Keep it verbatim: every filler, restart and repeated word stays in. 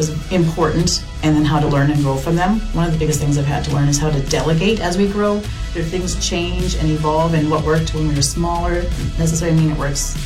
was important, and then how to learn and grow from them. One of the biggest things I've had to learn is how to delegate as we grow. There things change and evolve, and what worked when we were smaller doesn't necessarily mean it works